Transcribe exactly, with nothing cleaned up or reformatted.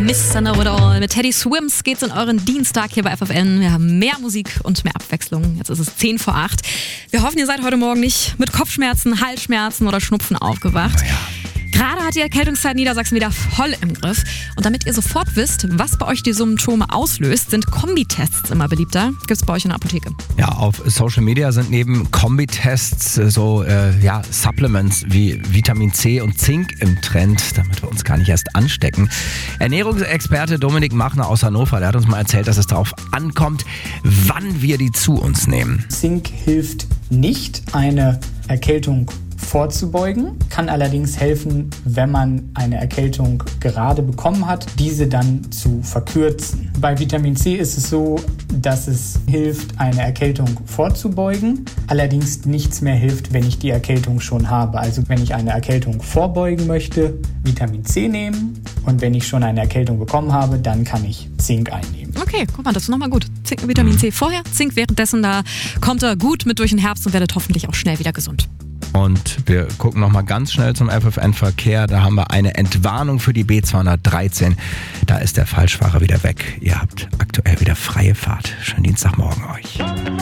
Mister Know It All. Mit Teddy Swims geht's in euren Dienstag hier bei F F N. Wir haben mehr Musik und mehr Abwechslung. Jetzt ist es zehn vor acht. Wir hoffen, ihr seid heute Morgen nicht mit Kopfschmerzen, Halsschmerzen oder Schnupfen aufgewacht. Oh ja. Gerade hat die Erkältungszeit Niedersachsen wieder voll im Griff. Und damit ihr sofort wisst, was bei euch die Symptome auslöst, sind Kombitests immer beliebter. Gibt's bei euch in der Apotheke. Ja, auf Social Media sind neben Kombitests so äh, ja, Supplements wie Vitamin C und Zink im Trend, damit wir uns gar nicht erst anstecken. Ernährungsexperte Dominik Machner aus Hannover, der hat uns mal erzählt, dass es darauf ankommt, wann wir die zu uns nehmen. Zink hilft nicht, eine Erkältung vorzubeugen, kann allerdings helfen, wenn man eine Erkältung gerade bekommen hat, diese dann zu verkürzen. Bei Vitamin C ist es so, dass es hilft, eine Erkältung vorzubeugen, allerdings nichts mehr hilft, wenn ich die Erkältung schon habe. Also wenn ich eine Erkältung vorbeugen möchte, Vitamin C nehmen, und wenn ich schon eine Erkältung bekommen habe, dann kann ich Zink einnehmen. Okay, guck mal, das ist nochmal gut. Zink, Vitamin C vorher, Zink währenddessen, da kommt er gut mit durch den Herbst und werdet hoffentlich auch schnell wieder gesund. Und wir gucken nochmal ganz schnell zum F F N-Verkehr. Da haben wir eine Entwarnung für die B zweihundertdreizehn. Da ist der Falschfahrer wieder weg. Ihr habt aktuell wieder freie Fahrt. Schönen Dienstagmorgen euch.